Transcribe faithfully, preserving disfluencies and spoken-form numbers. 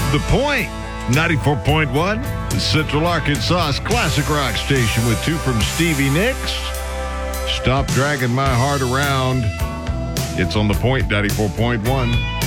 The Point, ninety-four point one, Central Arkansas's classic rock station with two from Stevie Nicks. Stop Dragging My Heart Around. It's on The Point, ninety-four point one.